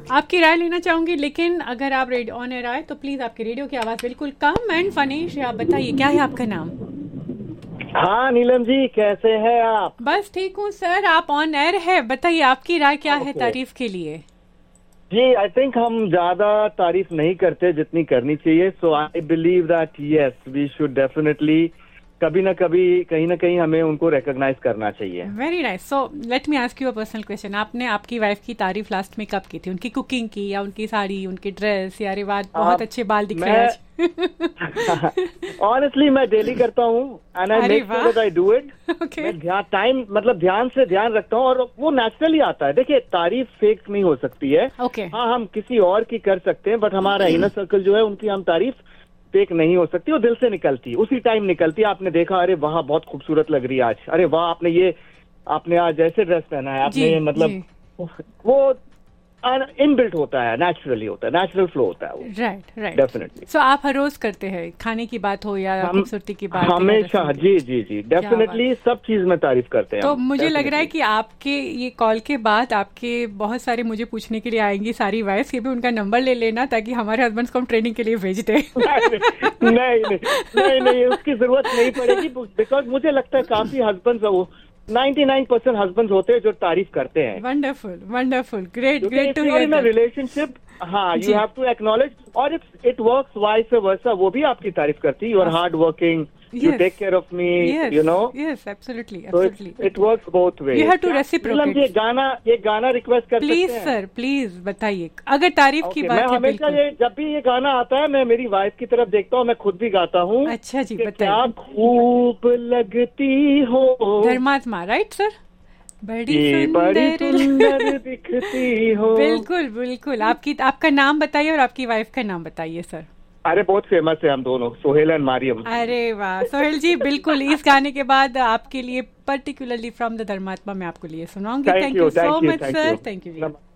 आपकी राय लेना चाहूंगी, लेकिन अगर आप रेडियो ऑन एयर आए तो प्लीज आपकी रेडियो की आवाज बिल्कुल कम एंड फनीश। आप बताइए क्या है आपका नाम? हाँ नीलम जी, कैसे हैं आप? बस ठीक हूँ सर, आप ऑन एयर है, बताइए आपकी राय क्या है तारीफ के लिए? जी, आई थिंक हम ज्यादा तारीफ नहीं करते जितनी करनी चाहिए। सो I believe that yes we should definitely कभी ना कभी कहीं ना कहीं हमें उनको रिकॉग्नाइज करना चाहिए। Very nice. So let me ask you a personal question. आपने आपकी वाइफ की तारीफ लास्ट में कब की थी? उनकी कुकिंग की, या उनकी साड़ी, उनकी ड्रेस, या अरे वाह बहुत अच्छे बाल दिख रहे हैं आज? ऑनेस्टली मैं डेली करता हूँ and I make sure that I do it. मैं ध्यान से ध्यान रखता हूँ और वो नेचुरली आता है। देखिए, तारीफ फेक नहीं हो सकती है। हाँ, हम किसी और की कर सकते हैं, बट हमारा इनर सर्कल जो है उनकी हम तारीफ फेक नहीं हो सकती, वो दिल से निकलती, उसी टाइम निकलती। आपने देखा, अरे वाह बहुत खूबसूरत लग रही है आज, अरे वाह आपने आज ऐसे ड्रेस पहना है, आपने मतलब वो इनबिल्ट होता है, नेचुरली होता है, नेचुरल फ्लो होता है वो। Right definitely. सो आप हर रोज करते हैं, खाने की बात हो या खूबसूरती की बात? हमेशा। जी डेफिनेटली सब चीज में तारीफ करते हैं। तो मुझे लग रहा है कि आपके ये कॉल के बाद आपके बहुत सारे मुझे पूछने के लिए आएंगी सारी वाइफ्स, ये भी उनका नंबर ले लेना ताकि हमारे हस्बैंड्स को हम ट्रेनिंग के लिए भेज दें। नहीं, उसकी जरूरत नहीं पड़ेगी, बिकॉज मुझे लगता है काफी हस्बैंड्स वो 99% हस्बैंड्स होते हैं जो तारीफ करते हैं। Wonderful, great to here. In a relationship, हाँ, यू हैव टू एक्नॉलेज, और इट वर्क्स वाइस वर्सा, वो भी आपकी तारीफ करती है। You are hard working, you take care of me, you know. Yes, absolutely. So it works both ways. You have to reciprocate. ये गाना रिक्वेस्ट कर सकते हैं? Please sir, please बताइए, अगर तारीफ की बात है। मैं हमेशा जब भी ये गाना आता है, मैं मेरी वाइफ की तरफ देखता हूँ, मैं खुद भी गाता हूँ। अच्छा जी, बताइए। क्या खूब लगती हो धर्मात्मा, राइट सर? बड़ी सुंदर दिखती हो। बिल्कुल। आपका नाम बताइए और आपकी वाइफ का नाम बताइए सर। अरे बहुत फेमस है हम दोनों, सोहेल एंड मारियम। अरे वाह सोहेल जी, बिल्कुल इस गाने के बाद आपके लिए पर्टिकुलरली फ्रॉम द धर्मात्मा मैं आपको लिए सुनाऊंगी। Thank you so much sir, thank you.